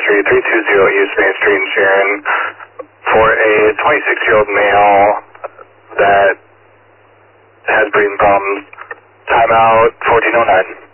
Street, 320 East Main Street in Sharon for a 26-year-old male that has breathing problems. Timeout 1409.